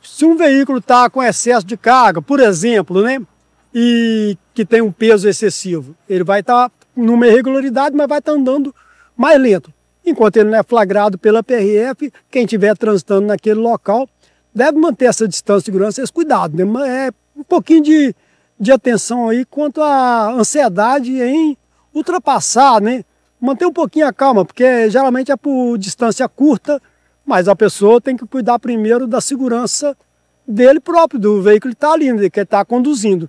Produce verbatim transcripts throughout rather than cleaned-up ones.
Se um veículo está com excesso de carga, por exemplo, né, e que tem um peso excessivo, ele vai estar tá numa irregularidade, mas vai estar tá andando mais lento. Enquanto ele não é flagrado pela P R F, quem estiver transitando naquele local deve manter essa distância de segurança, esse cuidado, né? É um pouquinho de, de atenção aí quanto à ansiedade em ultrapassar, né? Manter um pouquinho a calma, porque geralmente é por distância curta, mas a pessoa tem que cuidar primeiro da segurança dele próprio, do veículo que está ali, né, que está conduzindo.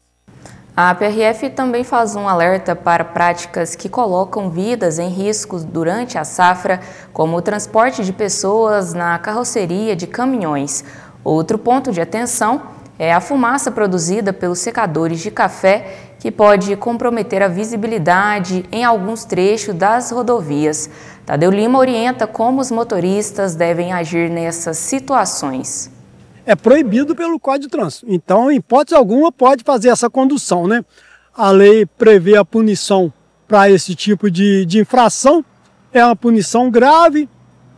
A P R F também faz um alerta para práticas que colocam vidas em risco durante a safra, como o transporte de pessoas na carroceria de caminhões. Outro ponto de atenção é a fumaça produzida pelos secadores de café, que pode comprometer a visibilidade em alguns trechos das rodovias. Tadeu Lima orienta como os motoristas devem agir nessas situações. É proibido pelo Código de Trânsito. Então, em hipótese alguma, pode fazer essa condução, né? A lei prevê a punição para esse tipo de, de infração. É uma punição grave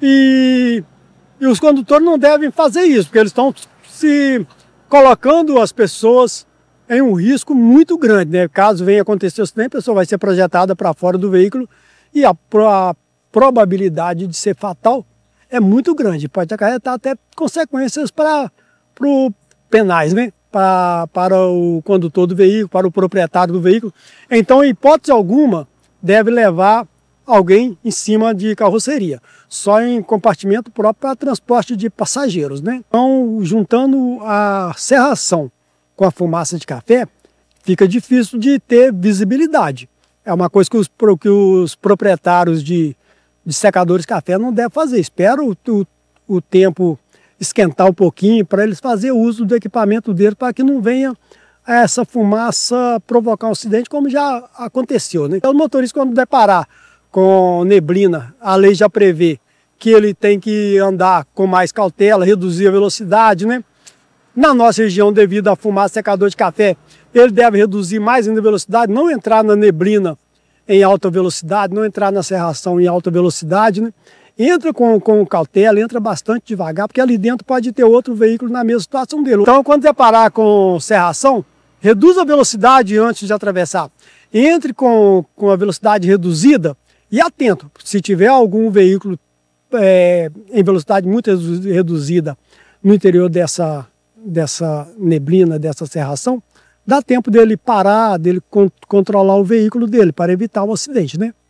e, e os condutores não devem fazer isso, porque eles estão se colocando as pessoas em um risco muito grande, né? Caso venha acontecer o acidente, a pessoa vai ser projetada para fora do veículo e a, a probabilidade de ser fatal é muito grande, pode acarretar até consequências para pro penais, né? Para, para o condutor do veículo, para o proprietário do veículo. Então, em hipótese alguma, deve levar alguém em cima de carroceria, só em compartimento próprio para transporte de passageiros, né? Então, juntando a serração com a fumaça de café, fica difícil de ter visibilidade. É uma coisa que os, que os proprietários de de secadores de café não deve fazer. Espero o, o, o tempo esquentar um pouquinho para eles fazerem uso do equipamento deles para que não venha essa fumaça provocar um acidente como já aconteceu, né? Então, o motorista, quando deparar com neblina, a lei já prevê que ele tem que andar com mais cautela, reduzir a velocidade, né? Na nossa região, devido à fumaça secador de café, ele deve reduzir mais ainda a velocidade, não entrar na neblina em alta velocidade, não entrar na serração em alta velocidade, né? Entra com, com cautela, entra bastante devagar, porque ali dentro pode ter outro veículo na mesma situação dele. Então, quando deparar com serração, reduz a velocidade antes de atravessar. Entre com, com a velocidade reduzida e atento. Se tiver algum veículo é, em velocidade muito reduzida no interior dessa, dessa neblina, dessa serração, dá tempo dele parar, dele controlar o veículo dele para evitar o acidente, né?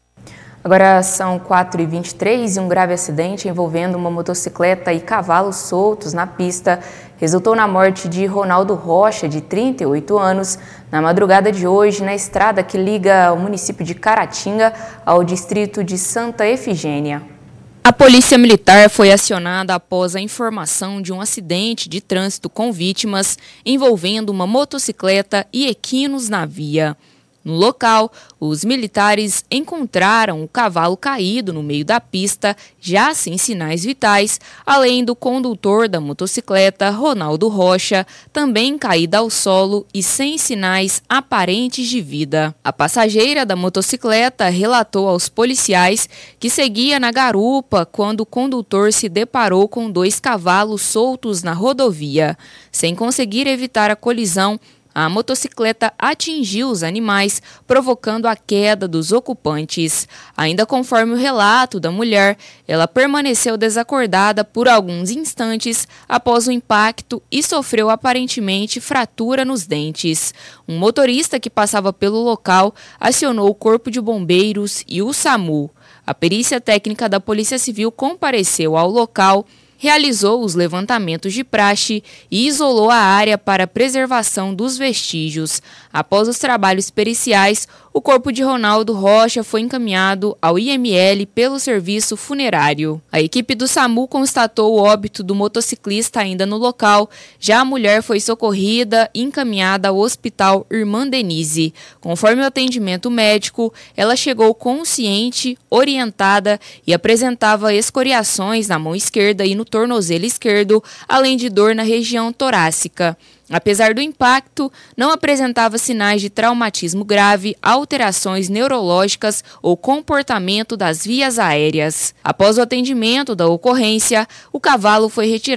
Agora são quatro e vinte e três e um grave acidente envolvendo uma motocicleta e cavalos soltos na pista resultou na morte de Ronaldo Rocha, de trinta e oito anos, na madrugada de hoje, na estrada que liga o município de Caratinga ao distrito de Santa Efigênia. A Polícia Militar foi acionada após a informação de um acidente de trânsito com vítimas envolvendo uma motocicleta e equinos na via. No local, os militares encontraram o cavalo caído no meio da pista, já sem sinais vitais, além do condutor da motocicleta, Ronaldo Rocha, também caído ao solo e sem sinais aparentes de vida. A passageira da motocicleta relatou aos policiais que seguia na garupa quando o condutor se deparou com dois cavalos soltos na rodovia. Sem conseguir evitar a colisão, a motocicleta atingiu os animais, provocando a queda dos ocupantes. Ainda conforme o relato da mulher, ela permaneceu desacordada por alguns instantes após o impacto e sofreu aparentemente fratura nos dentes. Um motorista que passava pelo local acionou o Corpo de Bombeiros e o SAMU. A perícia técnica da Polícia Civil compareceu ao local, realizou os levantamentos de praxe e isolou a área para preservação dos vestígios. Após os trabalhos periciais, o corpo de Ronaldo Rocha foi encaminhado ao I M L pelo serviço funerário. A equipe do SAMU constatou o óbito do motociclista ainda no local, já a mulher foi socorrida e encaminhada ao Hospital Irmã Denise. Conforme o atendimento médico, ela chegou consciente, orientada e apresentava escoriações na mão esquerda e no tornozelo esquerdo, além de dor na região torácica. Apesar do impacto, não apresentava sinais de traumatismo grave, alterações neurológicas ou comportamento das vias aéreas. Após o atendimento da ocorrência, o cavalo foi retirado